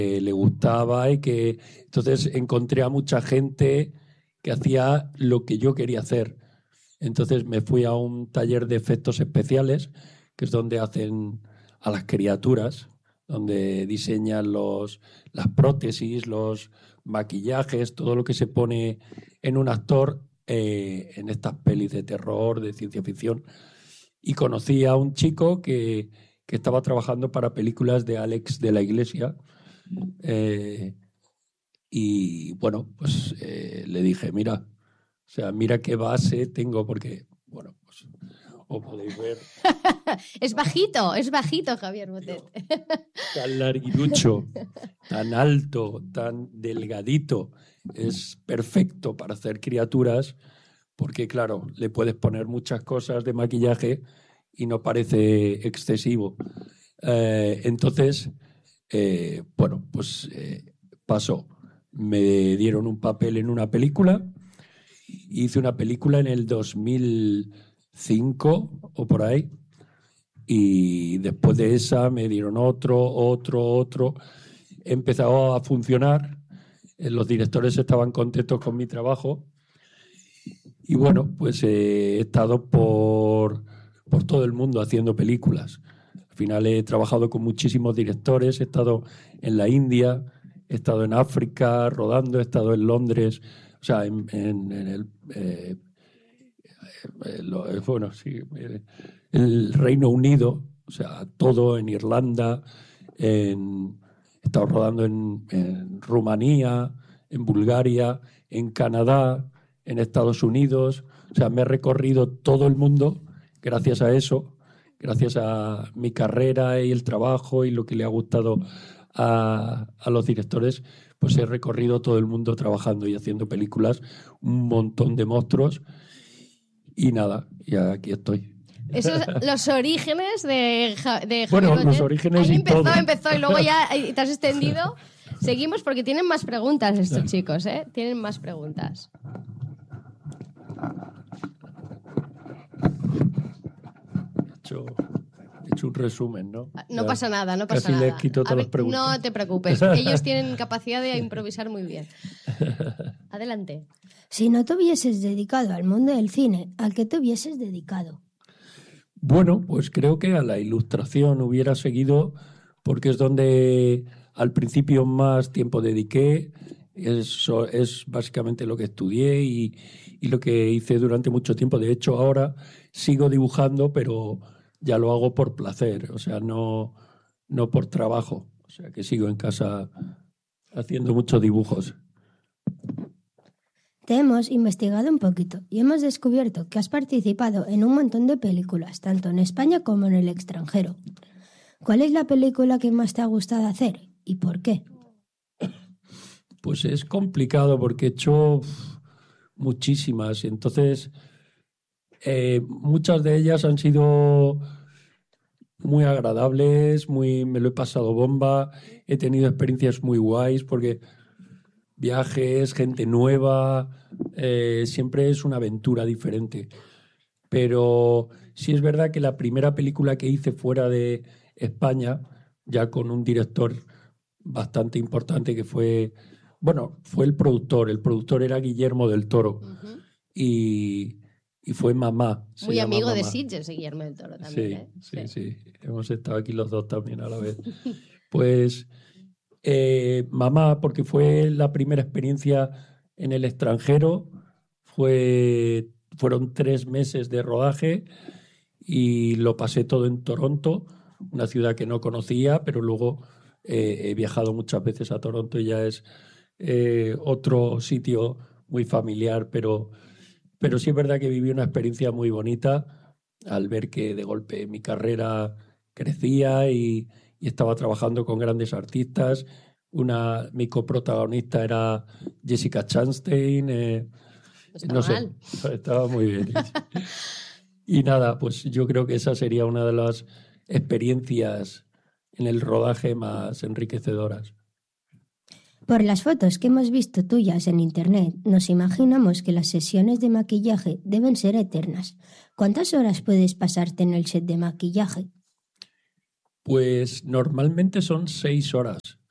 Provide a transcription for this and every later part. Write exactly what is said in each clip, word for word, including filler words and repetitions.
le gustaba y que entonces encontré a mucha gente que hacía lo que yo quería hacer. Entonces me fui a un taller de efectos especiales, que es donde hacen a las criaturas, donde diseñan los, las prótesis, los maquillajes, todo lo que se pone en un actor eh, en estas pelis de terror, de ciencia ficción. Y conocí a un chico que, que estaba trabajando para películas de Alex de la Iglesia. Eh, y bueno, pues eh, le dije, mira, o sea, mira qué base tengo, porque, bueno, pues os podéis ver. Es bajito, es bajito, Javier Botet. Tan larguirucho, tan alto, tan delgadito. Es perfecto para hacer criaturas, porque claro, le puedes poner muchas cosas de maquillaje y no parece excesivo. Eh, entonces, eh, bueno, pues eh, pasó. Me dieron un papel en una película. Hice una película en el dos mil cinco o por ahí. Y después de esa me dieron otro, otro, otro. Empezó a funcionar. Los directores estaban contentos con mi trabajo. Y bueno, pues eh, he estado por, por todo el mundo haciendo películas. Al final he trabajado con muchísimos directores, he estado en la India, he estado en África rodando, he estado en Londres, o sea, en, en, en el... Eh, eh, lo, eh, bueno, sí, eh, el Reino Unido, o sea, todo en Irlanda, en, he estado rodando en, en Rumanía, en Bulgaria, en Canadá, en Estados Unidos. O sea, me he recorrido todo el mundo gracias a eso, gracias a mi carrera y el trabajo y lo que le ha gustado a, a los directores, pues he recorrido todo el mundo trabajando y haciendo películas, un montón de monstruos. Y nada, y aquí estoy. Esos los orígenes de, ja, de Javier Bueno, Botet. los orígenes Ahí y empezó, todo. empezó y luego ya te has extendido. Seguimos porque tienen más preguntas estos chicos, ¿eh? Tienen más preguntas. He hecho, he hecho un resumen, ¿no? No ya, pasa nada, no pasa casi nada. les quito todas ver, las preguntas. No te preocupes, ellos tienen capacidad de improvisar muy bien. Adelante. Si no te hubieses dedicado al mundo del cine, ¿a qué te hubieses dedicado? Bueno, pues creo que a la ilustración hubiera seguido, porque es donde al principio más tiempo dediqué. Eso es básicamente lo que estudié y, y lo que hice durante mucho tiempo. De hecho, ahora sigo dibujando, pero ya lo hago por placer, o sea, no, no por trabajo. O sea, que sigo en casa haciendo muchos dibujos. Te hemos investigado un poquito y hemos descubierto que has participado en un montón de películas, tanto en España como en el extranjero. ¿Cuál es la película que más te ha gustado hacer y por qué? Pues es complicado porque he hecho uf, muchísimas. Entonces, eh, muchas de ellas han sido muy agradables, muy, me lo he pasado bomba, he tenido experiencias muy guays porque viajes, gente nueva, eh, siempre es una aventura diferente. Pero sí es verdad que la primera película que hice fuera de España, ya con un director bastante importante que fue, bueno, fue el productor, el productor era Guillermo del Toro. Uh-huh. y, y fue Mamá. Muy amigo Mamá. de Sitges, Guillermo del Toro también. Sí, ¿eh? sí, sí, sí, hemos estado aquí los dos también a la vez. Pues eh, Mamá, porque fue la primera experiencia en el extranjero, fue, fueron tres meses de rodaje y lo pasé todo en Toronto, una ciudad que no conocía, pero luego eh, he viajado muchas veces a Toronto y ya es eh, otro sitio muy familiar, pero, pero sí es verdad que viví una experiencia muy bonita al ver que de golpe mi carrera crecía y, y estaba trabajando con grandes artistas. Una, mi coprotagonista era Jessica Chastain. Eh, no está no mal. sé, estaba muy bien. Y nada, pues yo creo que esa sería una de las experiencias en el rodaje más enriquecedoras. Por las fotos que hemos visto tuyas en internet, nos imaginamos que las sesiones de maquillaje deben ser eternas. ¿Cuántas horas puedes pasarte en el set de maquillaje? Pues normalmente son seis horas.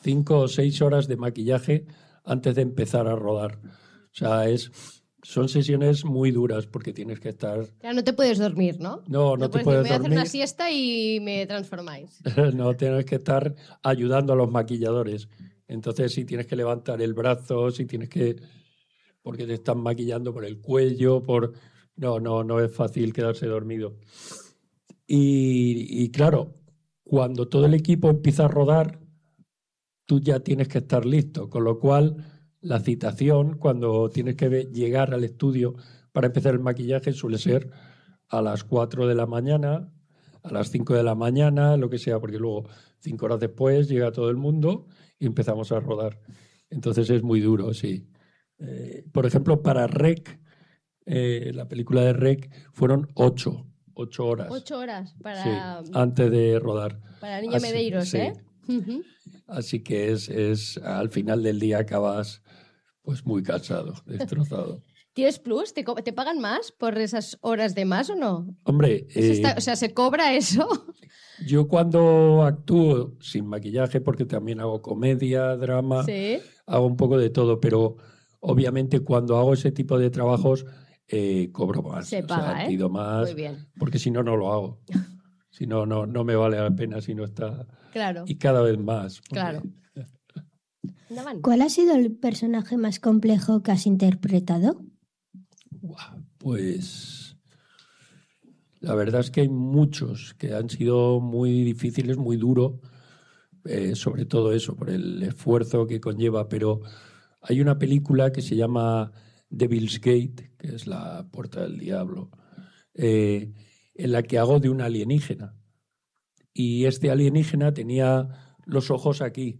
cinco o seis horas de maquillaje antes de empezar a rodar. O sea, es, son sesiones muy duras porque tienes que estar... Ya no te puedes dormir, ¿no? No, no, te puedes puedes decir, me voy a hacer dormir. una siesta y me transformáis. No, tienes que estar ayudando a los maquilladores. Entonces, si tienes que levantar el brazo, si tienes que... porque te están maquillando por el cuello, por... No, no, no es fácil quedarse dormido. Y, y claro, cuando todo el equipo empieza a rodar, tú ya tienes que estar listo, con lo cual la citación, cuando tienes que ve- llegar al estudio para empezar el maquillaje, suele ser a las cuatro de la mañana, a las cinco de la mañana, lo que sea, porque luego cinco horas después llega todo el mundo y empezamos a rodar. Entonces es muy duro, sí. Eh, por ejemplo, para Rec, eh, la película de Rec, fueron ocho, ocho horas. Ocho horas para, Sí, antes de rodar. para Niña Así- Medeiros, sí. ¿eh? Ujú. Así que es, es al final del día acabas pues muy cansado, destrozado. ¿Tienes plus? ¿Te, co- te pagan más por esas horas de más o no? Hombre, Eso eh, está- o sea, ¿se cobra eso? yo cuando actúo sin maquillaje, porque también hago comedia, drama, Sí. hago un poco de todo, pero obviamente cuando hago ese tipo de trabajos eh, cobro más. Se o paga, sea, ¿eh? pido más, Muy bien. porque si no, no lo hago. Si no, no, no me vale la pena si no está... Claro, Y cada vez más. porque- claro. Andaban. ¿Cuál ha sido el personaje más complejo que has interpretado? Buah, pues la verdad es que hay muchos que han sido muy difíciles, muy duros, eh, sobre todo eso, por el esfuerzo que conlleva, pero hay una película que se llama Devil's Gate, que es la puerta del diablo, eh, en la que hago de un alienígena. Y este alienígena tenía los ojos aquí.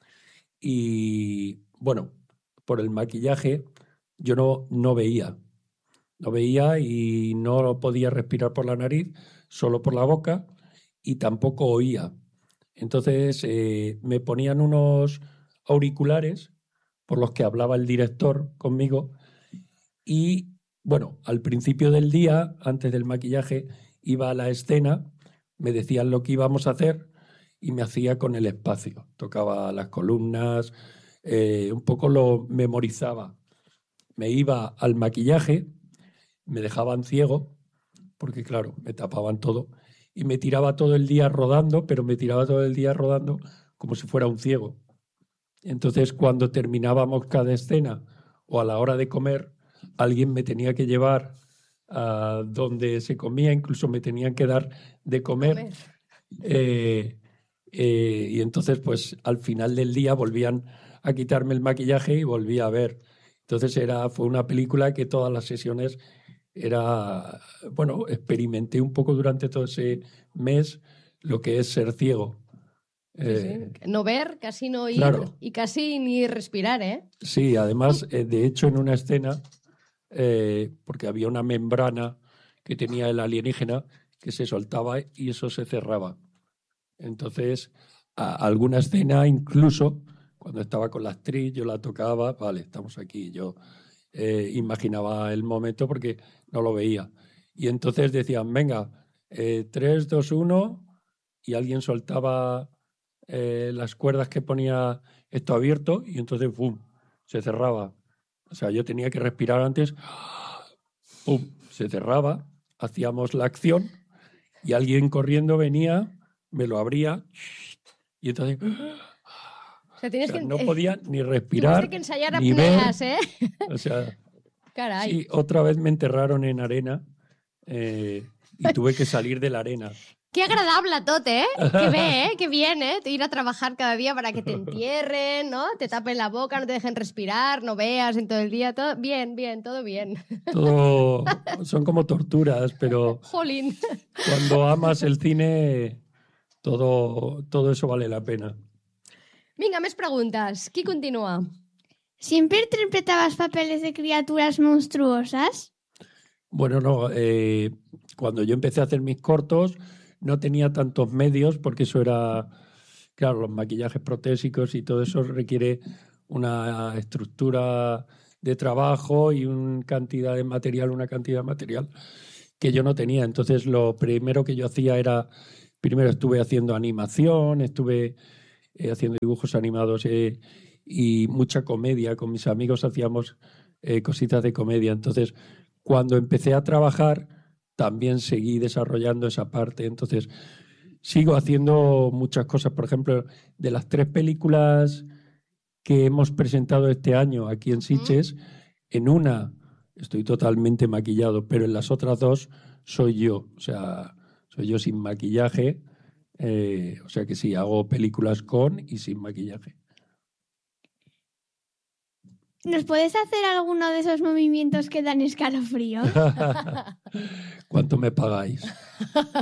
Y bueno, por el maquillaje yo no, no veía. No veía y no podía respirar por la nariz, solo por la boca, y tampoco oía. Entonces eh, me ponían unos auriculares por los que hablaba el director conmigo y, bueno, al principio del día, antes del maquillaje, iba a la escena, me decían lo que íbamos a hacer y me hacía con el espacio. Tocaba las columnas, eh, un poco lo memorizaba. Me iba al maquillaje, me dejaban ciego, porque claro, me tapaban todo, y me tiraba todo el día rodando, pero me tiraba todo el día rodando como si fuera un ciego. Entonces, cuando terminábamos cada escena o a la hora de comer, alguien me tenía que llevar a donde se comía, incluso me tenían que dar de comer. Comer. Eh, eh, y entonces, pues al final del día volvían a quitarme el maquillaje y volvía a ver. Entonces era, fue una película que todas las sesiones era, bueno, experimenté un poco durante todo ese mes lo que es ser ciego. Sí, Eh, sí. No ver, casi no oír claro. y casi ni respirar, ¿eh? Sí, además, eh, de hecho, en una escena, eh, porque había una membrana que tenía el alienígena que se soltaba y eso se cerraba. Entonces, a alguna escena, incluso cuando estaba con la actriz, yo la tocaba, vale, estamos aquí, yo eh, imaginaba el momento porque no lo veía. Y entonces decían, venga, eh, tres, dos, uno, y alguien soltaba eh, las cuerdas que ponía esto abierto y entonces, ¡pum!, se cerraba. O sea, yo tenía que respirar antes, ¡pum!, se cerraba, hacíamos la acción y alguien corriendo venía, me lo abría y entonces O sea, tienes o sea, que, no eh, podía ni tuviste respirar, que ensayar ni ver. apneas, ¿eh? O sea, Caray. sí, otra vez me enterraron en arena eh, y tuve que salir de la arena. Qué agradable tot, ¿eh? Qué ve, ¿eh? Qué bien, ¿eh? Ir a trabajar cada día para que te entierren, ¿no? Te tapen la boca, no te dejen respirar, no veas en todo el día. Todo bien, bien, todo bien. Todo son como torturas, pero Jolín. cuando amas el cine, todo, todo eso vale la pena. Vinga, més preguntes. Qui continua? ¿Siempre interpretabas papeles de criaturas monstruosas? Bueno, no, eh, cuando yo empecé a hacer mis cortos no tenía tantos medios porque eso era, claro, los maquillajes protésicos y todo eso requiere una estructura de trabajo y una cantidad de material, una cantidad de material que yo no tenía. Entonces lo primero que yo hacía era, primero estuve haciendo animación, estuve eh, haciendo dibujos animados eh, y mucha comedia. Con mis amigos hacíamos eh, cositas de comedia. Entonces, cuando empecé a trabajar, también seguí desarrollando esa parte. Entonces, sigo haciendo muchas cosas. Por ejemplo, de las tres películas que hemos presentado este año aquí en Sitges, en una estoy totalmente maquillado, pero en las otras dos soy yo. O sea, soy yo sin maquillaje. Eh, o sea que sí, hago películas con y sin maquillaje. ¿Nos puedes hacer alguno de esos movimientos que dan escalofrío? ¿Cuánto me pagáis?